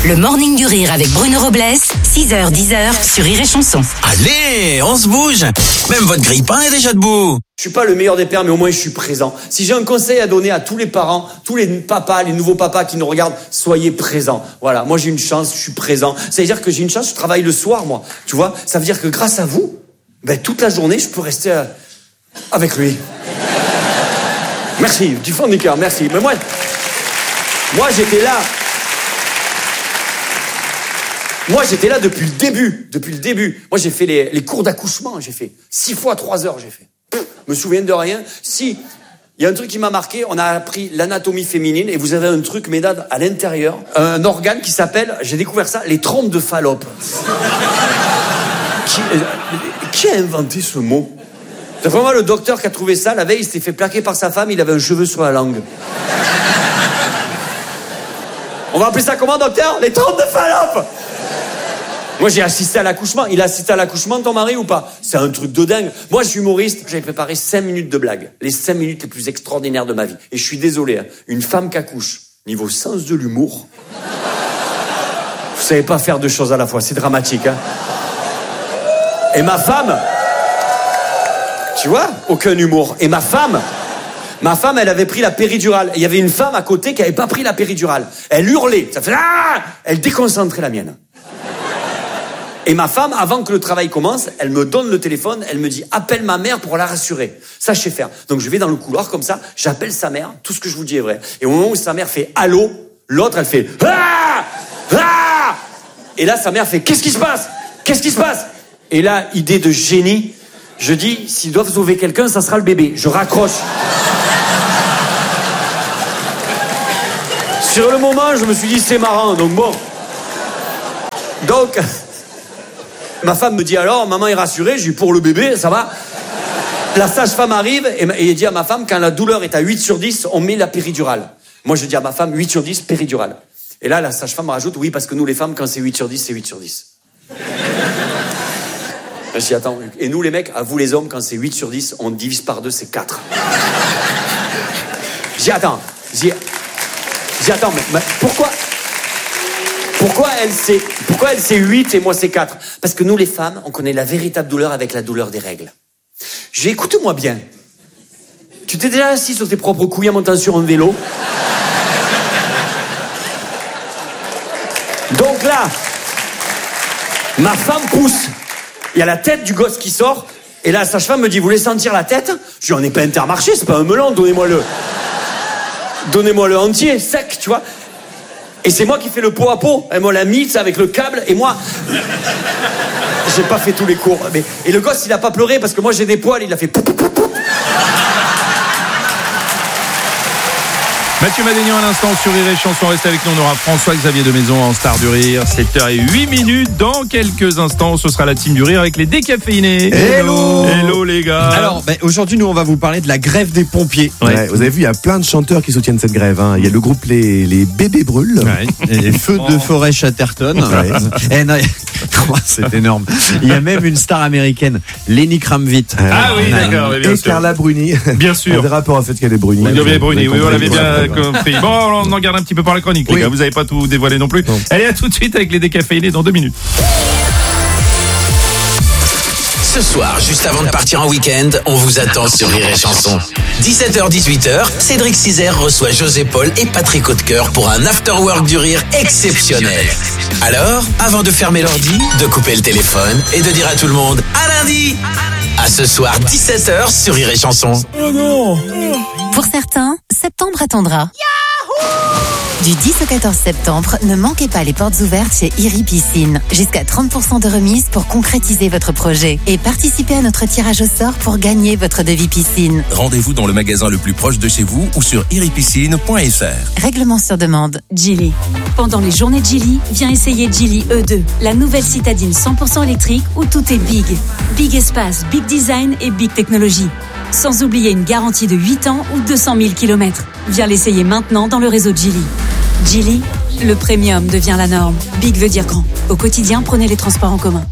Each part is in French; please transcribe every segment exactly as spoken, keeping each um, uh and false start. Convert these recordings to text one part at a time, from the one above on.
Le Morning du Rire avec Bruno Robles, six heures dix sur Rire et Chanson. Allez, on se bouge. Même votre grille-pain est déjà debout. Je suis pas le meilleur des pères, mais au moins je suis présent. Si j'ai un conseil à donner à tous les parents, tous les papas, les nouveaux papas qui nous regardent, soyez présents. Voilà, moi j'ai une chance, je suis présent. Ça veut dire que j'ai une chance, je travaille le soir, moi. Tu vois, ça veut dire que grâce à vous, ben toute la journée, je peux rester euh, avec lui. Merci, du fond du cœur, merci. Mais moi, moi j'étais là. Moi, j'étais là depuis le début, depuis le début. Moi, j'ai fait les, les cours d'accouchement, j'ai fait six fois trois heures, j'ai fait. Pff, me souviens de rien. Si, il y a un truc qui m'a marqué, on a appris l'anatomie féminine et vous avez un truc, mesdames, à l'intérieur, un organe qui s'appelle, j'ai découvert ça, les trompes de Fallope. qui, euh, qui a inventé ce mot? C'est vraiment le docteur qui a trouvé ça. La veille, il s'était fait plaquer par sa femme, il avait un cheveu sur la langue. On va appeler ça comment, docteur? Les trompes de Fallope. Moi, j'ai assisté à l'accouchement. Il a assisté à l'accouchement, ton mari, ou pas? C'est un truc de dingue. Moi, je suis humoriste. J'avais préparé cinq minutes de blagues. Les cinq minutes les plus extraordinaires de ma vie. Et je suis désolé, hein. Une femme qui accouche, niveau sens de l'humour, vous savez pas faire deux choses à la fois. C'est dramatique, hein. Et ma femme, tu vois, aucun humour. Et ma femme, ma femme, elle avait pris la péridurale. Et il y avait une femme à côté qui avait pas pris la péridurale. Elle hurlait. Ça fait ah! Elle déconcentrait la mienne. Et ma femme, avant que le travail commence, elle me donne le téléphone, elle me dit « Appelle ma mère pour la rassurer ». Ça, je sais faire. Donc, je vais dans le couloir comme ça, j'appelle sa mère, tout ce que je vous dis est vrai. Et au moment où sa mère fait « Allô », l'autre, elle fait « Ah ! Ah !» Et là, sa mère fait « Qu'est-ce qui se passe ? Qu'est-ce qui se passe ?» Et là, idée de génie, je dis « S'ils doivent sauver quelqu'un, ça sera le bébé. » Je raccroche. Sur le moment, je me suis dit « C'est marrant, donc bon. » Donc... Ma femme me dit alors, maman est rassurée, j'ai dit pour le bébé, ça va. La sage-femme arrive et, et dit à ma femme, quand la douleur est à huit sur dix, on met la péridurale. Moi je dis à ma femme, huit sur dix, péridurale. Et là, la sage-femme rajoute, oui, parce que nous les femmes, quand c'est huit sur dix, c'est huit sur dix. Je dis, attends, et nous les mecs, à vous les hommes, quand c'est huit sur dix, on divise par deux, c'est quatre. Je dis, attends, je dis, je dis, attends, mais, mais pourquoi... Pourquoi elle c'est pourquoi elle c'est huit et moi c'est quatre? Parce que nous les femmes, on connaît la véritable douleur avec la douleur des règles. J'ai écoute-moi bien. Tu t'es déjà assis sur tes propres couilles en montant sur un vélo? Donc là, ma femme pousse. Il y a la tête du gosse qui sort et là la sage-femme me dit, vous voulez sentir la tête? Je dis, on n'est pas Intermarché, c'est pas un melon, donnez-moi le donnez-moi le entier, sec, tu vois. Et c'est moi qui fais le pot à pot. Elle me l'a mis, ça, avec le câble. Et moi, j'ai pas fait tous les cours. Mais... Et le gosse, il a pas pleuré parce que moi, j'ai des poils. Il a fait... Pou, pou, pou, pou. Mathieu Madénian à l'instant sur Rire et Chanson. Restez avec nous, on aura François-Xavier de Maison en star du rire. sept heures huit minutes. Dans quelques instants, ce sera la team du rire avec les décaféinés. Hello Hello les gars. Alors, bah, aujourd'hui, nous, on va vous parler de la grève des pompiers. Ouais. Ouais, vous avez vu, il y a plein de chanteurs qui soutiennent cette grève. Hein. Il y a le groupe Les, les Bébés Brûlent. Ouais. Et les Feux de Forêt Chatterton. Ouais. Et non, c'est énorme. Il y a même une star américaine, Lenny Kravitz. Ah oui, d'accord. Et sûr. Carla Bruni. Bien sûr. Un des rappeurs en fait qu'elle est Bruni. Oui, oui, Bruni, oui, on l'avait bien compris. Bon, on en garde un petit peu par la chronique, oui. Les gars. Vous n'avez pas tout dévoilé non plus. Non. Allez, à tout de suite avec les décaféinés dans deux minutes. Ce soir, juste avant de partir en week-end, on vous attend sur Rire et Chanson. dix-sept heures dix-huit heures, Cédric Cizer reçoit José Paul et Patrick Hautecoeur pour un after-work du rire exceptionnel. Alors, avant de fermer l'ordi, de couper le téléphone et de dire à tout le monde à lundi. À ce soir, dix-sept heures sur Rire et Chanson. Oh non. Pour certains, septembre attendra. Du dix au quatorze septembre, ne manquez pas les portes ouvertes chez Iri Piscine. Jusqu'à trente pour cent de remise pour concrétiser votre projet. Et participez à notre tirage au sort pour gagner votre devis piscine. Rendez-vous dans le magasin le plus proche de chez vous ou sur iripiscine point f r. Règlement sur demande. Geely. Pendant les journées Geely, viens essayer Geely E deux, la nouvelle citadine cent pour cent électrique où tout est big. Big espace, big design et big technologie. Sans oublier une garantie de huit ans ou deux cent mille kilomètres. Viens l'essayer maintenant dans le réseau Geely. Geely, le premium devient la norme. Big veut dire grand. Au quotidien, prenez les transports en commun.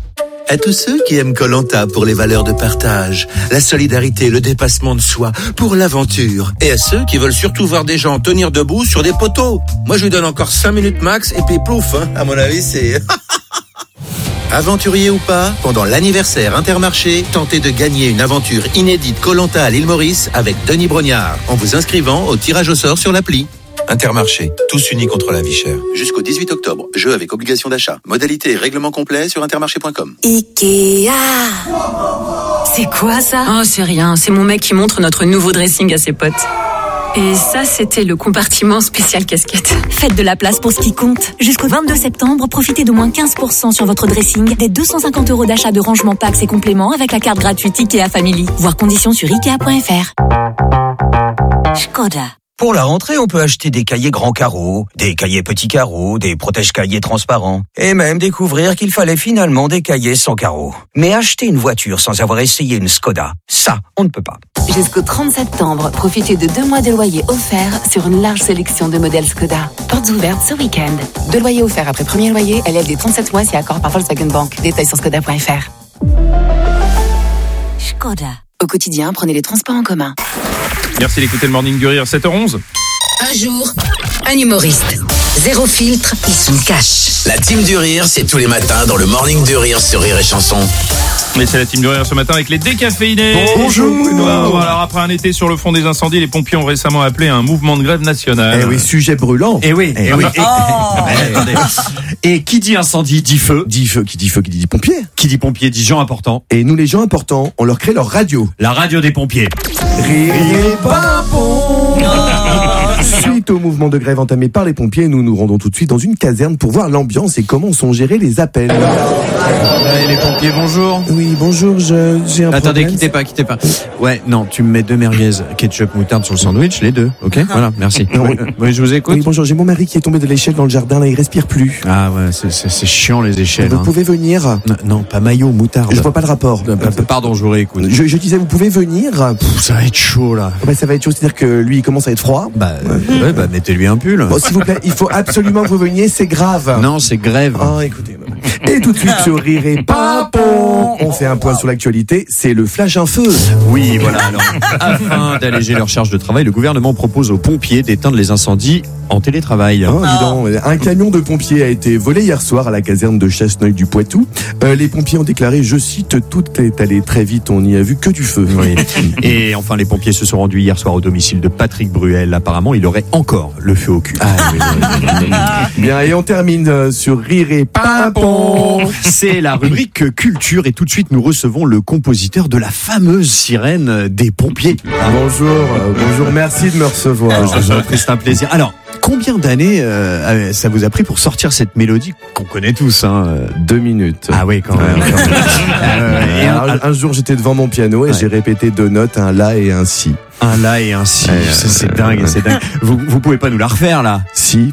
À tous ceux qui aiment Koh Lanta pour les valeurs de partage, la solidarité, le dépassement de soi, pour l'aventure. Et à ceux qui veulent surtout voir des gens tenir debout sur des poteaux. Moi, je lui donne encore cinq minutes max et puis plouf, hein. À mon avis, c'est... Aventurier ou pas, pendant l'anniversaire Intermarché, tentez de gagner une aventure inédite Koh Lanta à l'île Maurice avec Denis Brognard en vous inscrivant au tirage au sort sur l'appli. Intermarché, tous unis contre la vie chère. Jusqu'au dix-huit octobre, jeu avec obligation d'achat. Modalité et règlement complet sur intermarché point com. Ikea. C'est quoi ça? Oh, c'est rien, c'est mon mec qui montre notre nouveau dressing à ses potes. Et ça, c'était le compartiment spécial casquette. Faites de la place pour ce qui compte. Jusqu'au vingt-deux septembre, profitez d'au moins quinze pour cent sur votre dressing, des deux cent cinquante euros d'achat de rangement packs et compléments avec la carte gratuite Ikea Family. Voir conditions sur ikea point f r. Škoda. Pour la rentrée, on peut acheter des cahiers grands carreaux, des cahiers petits carreaux, des protège-cahiers transparents, et même découvrir qu'il fallait finalement des cahiers sans carreaux. Mais acheter une voiture sans avoir essayé une Škoda, ça, on ne peut pas. Jusqu'au trente septembre, profitez de deux mois de loyer offerts sur une large sélection de modèles Škoda. Portes ouvertes ce week-end. Deux loyers offerts après premier loyer, L L D trente-sept mois si accord par Volkswagen Bank. Détails sur škoda point f r. Škoda. Au quotidien, prenez les transports en commun. Merci d'écouter le Morning du Rire, sept heures onze. Un jour, un humoriste. Zéro filtre, ils sont cash. La team du Rire, c'est tous les matins dans le Morning du Rire sur Rire et Chanson. Mais c'est la team du Rire ce matin avec les décaféinés. Bonjour Bruno. Alors après un été sur le front des incendies, les pompiers ont récemment appelé un mouvement de grève national. Eh oui, sujet brûlant. Eh oui, eh oui. Et, et, attendez. Et qui dit incendie dit feu. Dit feu, qui dit feu, qui dit pompier. Qui dit pompier dit gens importants. Et nous, les gens importants, on leur crée leur radio. La radio des pompiers. Rire et Pimpon. Suite au mouvement de grève entamé par les pompiers, nous nous rendons tout de suite dans une caserne pour voir l'ambiance et comment sont gérés les appels. Allez, les pompiers, bonjour. Oui, bonjour, je, j'ai un Attendez, problème. quittez pas, quittez pas. Ouais, non, tu me mets deux merguez, ketchup, moutarde sur le sandwich, les deux, ok? Voilà, merci. Non, Oui, oui. euh, oui, je vous écoute. Oui, bonjour, j'ai mon mari qui est tombé de l'échelle dans le jardin, là, il respire plus. Ah ouais, c'est, c'est, c'est chiant les échelles. Vous hein. pouvez venir. Non, non, pas maillot, moutarde. Je vois pas le rapport. Euh, Pardon, je vous réécoute. Je, je disais, vous pouvez venir. Pff, ça va être chaud là. Bah, ça va être chaud, c'est-à-dire que lui, il commence à être froid. Bah, euh, ouais, bah mettez-lui un pull. Bon, s'il vous plaît, il faut absolument que vous veniez, c'est grave. Non, c'est grève. Ah, écoutez. Et tout de suite sur Rire et Pimpon, on fait un point sur l'actualité, c'est le flash info. Oui, voilà. Alors, afin d'alléger leur charge de travail, le gouvernement propose aux pompiers d'éteindre les incendies en télétravail. Oh, dis donc, un camion de pompiers a été volé hier soir à la caserne de Chasseneuil du Poitou. Euh, les pompiers ont déclaré, je cite, tout est allé très vite, on n'y a vu que du feu. Oui. Et enfin, les pompiers se sont rendus hier soir au domicile de Patrick Bruel. Apparemment, il aurait encore le feu au cul. Ah, oui, oui, oui. Bien, et on termine sur Rire et Pimpon. C'est la rubrique culture et tout de suite nous recevons le compositeur de la fameuse sirène des pompiers. Bonjour, euh, bonjour, merci de me recevoir. Je vous en prie, c'est un plaisir. Alors, combien d'années euh, ça vous a pris pour sortir cette mélodie qu'on connaît tous hein euh... Deux minutes. Ah oui, quand même. Quand même. euh, et un, un jour, j'étais devant mon piano et ouais. j'ai répété deux notes, un la et un si. Un la et un si. Euh, c'est, c'est dingue, c'est dingue. Vous, vous pouvez pas nous la refaire là? Si.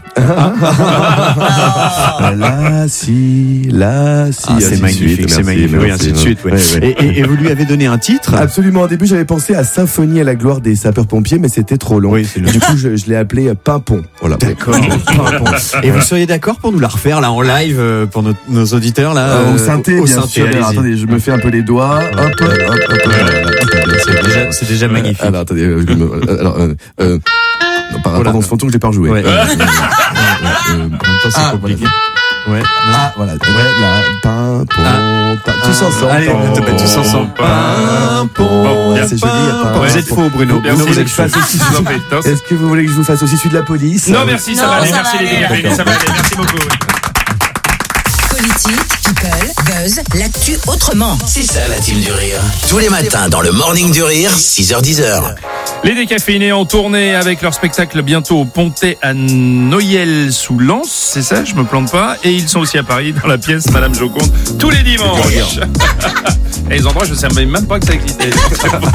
La si, la si. Ah, c'est magnifique, suite, c'est merci, magnifique. merci, oui, ainsi de suite. Ouais. Ouais, ouais. Et, et, et vous lui avez donné un titre? Absolument. Au début, j'avais pensé à Symphonie à la gloire des sapeurs-pompiers, mais c'était trop long. Oui, c'est long. Du coup, je, je l'ai appelé Pimpon. Voilà. D'accord. Pimpon. Et vous seriez d'accord pour nous la refaire là en live euh, pour nos, nos auditeurs là euh, Au synthé, au bien synthé, sûr. Alors, attendez, je me fais un peu les doigts. Hop, hop, hop, hop. C'est déjà, c'est déjà magnifique. Alors, attendez. Euh, je me, alors, euh, euh, non, par rapport à ce fantôme, je l'ai pas rejoué. Ouais. Euh, euh, euh, en même temps, c'est ah, compliqué. Ouais. Ah, voilà. Ouais, là, Pimpon. Ah. Tous ensemble. Allez, on te met tous ensemble. Pimpon. C'est joli. Vous êtes faux, Bruno. Bruno, vous êtes faux. Est-ce que vous voulez que je vous fasse aussi celui de la police? Non, merci, ça va aller. Merci les dégâts. Ça va aller. Merci beaucoup. Politique, people, buzz, l'actu autrement. C'est ça la team du Rire. Tous les matins dans le Morning du Rire, six heures dix. Les décaféinés en tournée avec leur spectacle bientôt au Pontet à Noyelles-sous-Lens, c'est ça, je me plante pas. Et ils sont aussi à Paris dans la pièce Madame Joconde tous les dimanches. Et les endroits, je ne savais même pas que ça existait.